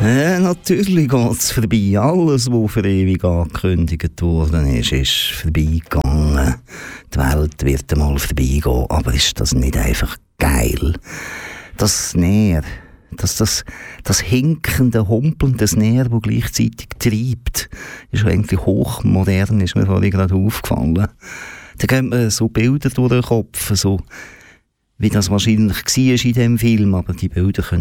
Natürlich geht es vorbei. Alles, was für ewig angekündigt worden ist vorbeigegangen. Die Welt wird einmal vorbeigehen. Aber ist das nicht einfach geil? Das Näher, das hinkende, humpelnde Näher, das gleichzeitig treibt, ist eigentlich hochmodern, ist mir vorhin gerade aufgefallen. Da gehen mir so Bilder durch den Kopf, so wie das wahrscheinlich war in diesem Film, aber die Bilder können